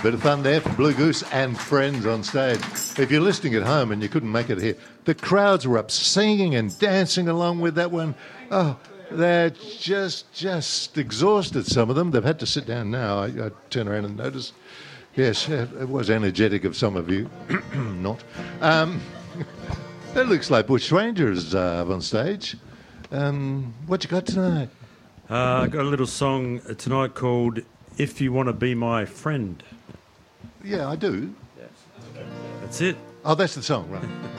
Bit of fun there for Blue Goose and friends on stage. If you're listening at home and you couldn't make it here, the crowds were up singing and dancing along with that one. Oh, they're just exhausted, some of them. They've had to sit down now. I turn around and notice. Yes, it was energetic of some of you. Not. It looks like Bush Rangers up on stage. What you got tonight? I got a little song tonight called If You Want to Be My Friend. Yeah, I do. That's it. Oh, that's the song, right.